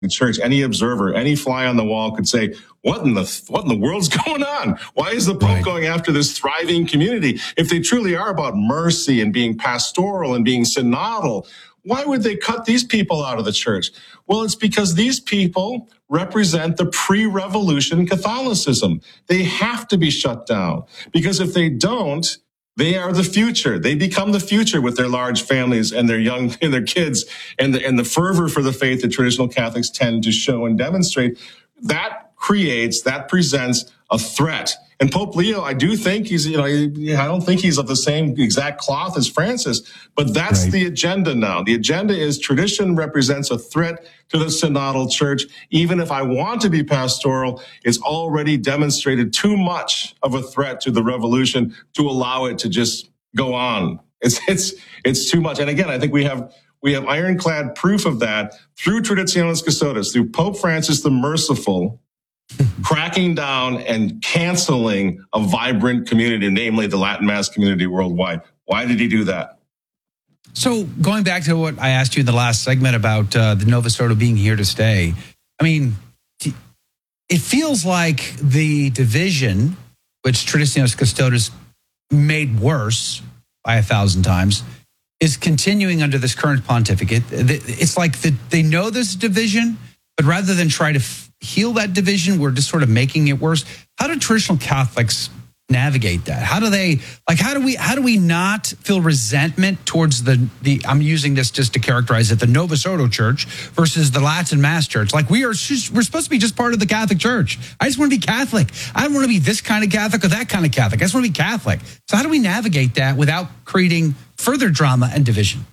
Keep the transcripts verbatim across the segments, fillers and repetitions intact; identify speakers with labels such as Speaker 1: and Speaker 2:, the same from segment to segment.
Speaker 1: Church, any observer, any fly on the wall could say, what in the what in the world's going on? Why is the Pope right. going after this thriving community? If they truly are about mercy and being pastoral and being synodal, why would they cut these people out of the church? Well, it's because these people represent the pre-revolution Catholicism. They have to be shut down, because if they don't, they are the future. They become the future with their large families and their young and their kids, and the and the fervor for the faith that traditional Catholics tend to show and demonstrate. That creates, that presents a threat. And Pope Leo, I do think he's, you know, I don't think he's of the same exact cloth as Francis, but that's right. the agenda now. The agenda is tradition represents a threat to the synodal church. Even if I want to be pastoral, it's already demonstrated too much of a threat to the revolution to allow it to just go on. It's, it's, it's too much. And again, I think we have, we have ironclad proof of that through Traditionis Custodes, through Pope Francis the Merciful, cracking down and canceling a vibrant community, namely the Latin Mass community worldwide. Why did he do that?
Speaker 2: So going back to what I asked you in the last segment about uh, the Novus Ordo being here to stay, I mean, it feels like the division, which Traditionis Custodes made worse by a thousand times, is continuing under this current pontificate. It's like the, they know this division, but rather than try to f- heal that division, we're just sort of making it worse. How do traditional Catholics navigate that? How do they, like, how do we, how do we not feel resentment towards the, the, I'm using this just to characterize it, the Novus Ordo Church versus the Latin Mass Church? Like, we are, we're supposed to be just part of the Catholic Church. I just want to be Catholic. I don't want to be this kind of Catholic or that kind of Catholic. I just want to be Catholic. So how do we navigate that without creating further drama and division?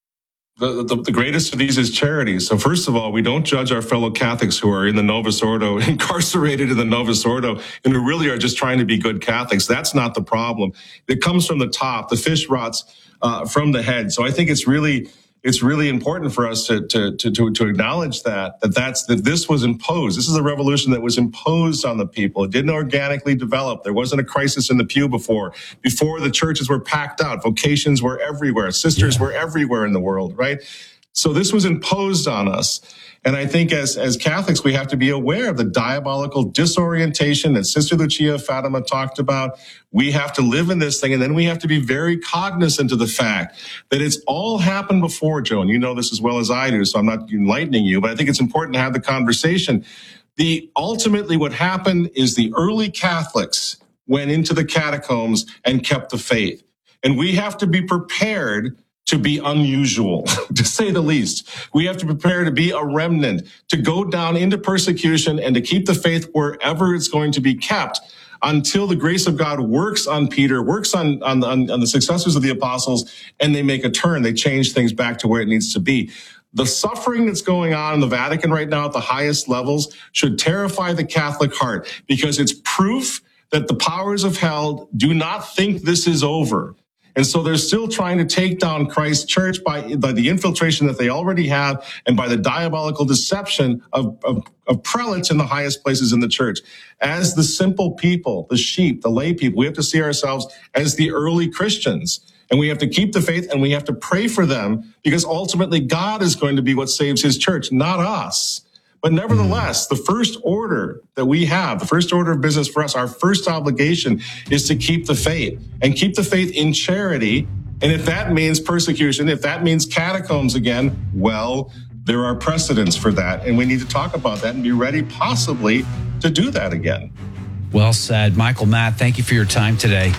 Speaker 1: The, the, the greatest of these is charity. So first of all, we don't judge our fellow Catholics who are in the Novus Ordo, incarcerated in the Novus Ordo, and who really are just trying to be good Catholics. That's not the problem. It comes from the top. The fish rots uh, from the head. So I think it's really it's really important for us to to to to acknowledge that that that's that this was imposed. This is a revolution that was imposed on the people. It didn't organically develop. There wasn't a crisis in the pew before. Before, the churches were packed out. Vocations were everywhere. Sisters yeah. were everywhere in the world, right? So this was imposed on us. And I think as, as Catholics, we have to be aware of the diabolical disorientation that Sister Lucia of Fatima talked about. We have to live in this thing, and then we have to be very cognizant of the fact that it's all happened before, Joe, and you know this as well as I do, so I'm not enlightening you, but I think it's important to have the conversation. The ultimately what happened is the early Catholics went into the catacombs and kept the faith. And we have to be prepared to be unusual, to say the least. We have to prepare to be a remnant, to go down into persecution and to keep the faith wherever it's going to be kept until the grace of God works on Peter, works on, on, on, on the successors of the apostles, and they make a turn. They change things back to where it needs to be. The suffering that's going on in the Vatican right now at the highest levels should terrify the Catholic heart, because it's proof that the powers of hell do not think this is over. And so they're still trying to take down Christ's church by, by the infiltration that they already have and by the diabolical deception of, of, of prelates in the highest places in the church. As the simple people, the sheep, the lay people, we have to see ourselves as the early Christians. And we have to keep the faith, and we have to pray for them, because ultimately God is going to be what saves his church, not us. But nevertheless, the first order that we have, the first order of business for us, our first obligation is to keep the faith, and keep the faith in charity. And if that means persecution, if that means catacombs again, well, there are precedents for that. And we need to talk about that and be ready possibly to do that again.
Speaker 2: Well said. Michael Matt, thank you for your time today.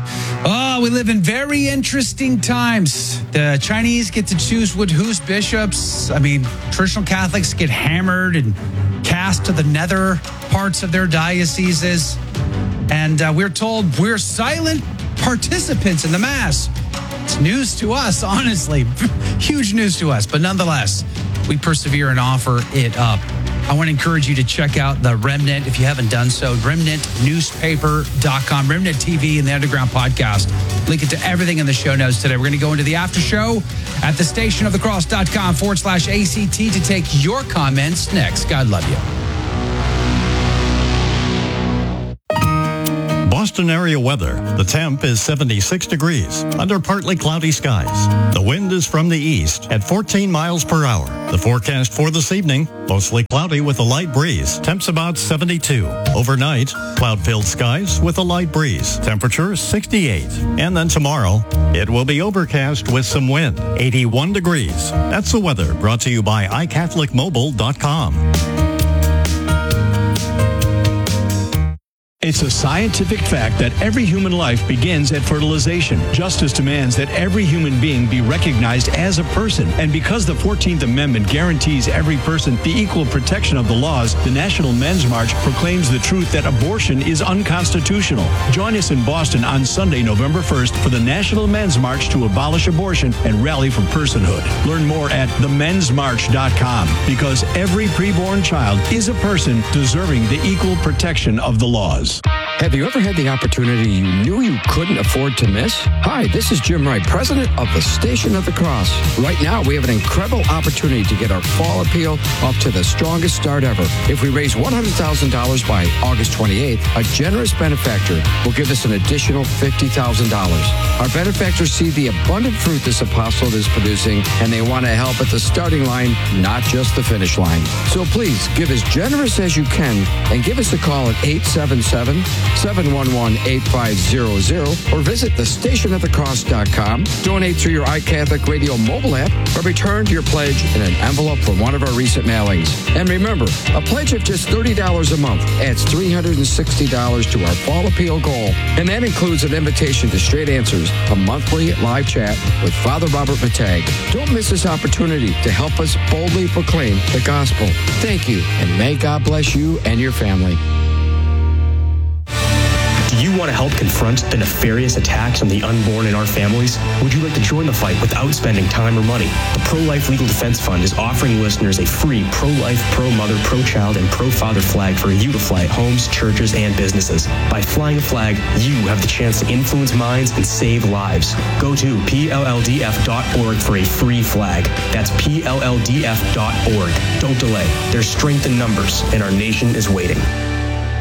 Speaker 2: Oh, we live in very interesting times. The Chinese get to choose what, who's bishops. I mean, traditional Catholics get hammered and cast to the nether parts of their dioceses. And uh, we're told we're silent participants in the Mass. It's news to us, honestly. Huge news to us. But nonetheless, we persevere and offer it up. I want to encourage you to check out the Remnant if you haven't done so. remnant newspaper dot com, Remnant T V, and the Underground Podcast. Link it to everything in the show notes today. We're going to go into the after show at the stationofthecross.com forward slash ACT to take your comments next. God love you.
Speaker 3: Boston area weather. The temp is seventy-six degrees under partly cloudy skies. The wind is from the east at fourteen miles per hour. The forecast for this evening, mostly cloudy with a light breeze. Temps about seventy-two. Overnight, cloud-filled skies with a light breeze. Temperature sixty-eight. And then tomorrow, it will be overcast with some wind. eighty-one degrees. That's the weather brought to you by i catholic mobile dot com.
Speaker 4: It's a scientific fact that every human life begins at fertilization. Justice demands that every human being be recognized as a person. And because the fourteenth Amendment guarantees every person the equal protection of the laws, the National Men's March proclaims the truth that abortion is unconstitutional. Join us in Boston on Sunday, November first for the National Men's March to abolish abortion and rally for personhood. Learn more at the men's march dot com because every preborn child is a person deserving the equal protection of the laws.
Speaker 5: Have you ever had the opportunity you knew you couldn't afford to miss? Hi, this is Jim Wright, president of the Station of the Cross. Right now, we have an incredible opportunity to get our fall appeal up to the strongest start ever. If we raise one hundred thousand dollars by August twenty-eighth, a generous benefactor will give us an additional fifty thousand dollars. Our benefactors see the abundant fruit this apostolate is producing, and they want to help at the starting line, not just the finish line. So please, give as generous as you can and give us a call at eight seven seven, seven one one, eight five zero zero or visit the station of the cross dot com. Donate through your iCatholic Radio mobile app or return your pledge in an envelope from one of our recent mailings. And remember, a pledge of just thirty dollars a month adds three hundred sixty dollars to our fall appeal goal. And that includes an invitation to Straight Answers, a monthly live chat with Father Robert Matag. Don't miss this opportunity to help us boldly proclaim the gospel. Thank you, and may God bless you and your family.
Speaker 6: Do you want to help confront the nefarious attacks on the unborn in our families? Would you like to join the fight without spending time or money? The Pro-Life Legal Defense Fund is offering listeners a free pro-life, pro-mother, pro-child, and pro-father flag for you to fly at homes, churches, and businesses. By flying a flag, you have the chance to influence minds and save lives. Go to P L L D F dot org for a free flag. That's P L L D F dot org. Don't delay. There's strength in numbers, and our nation is waiting.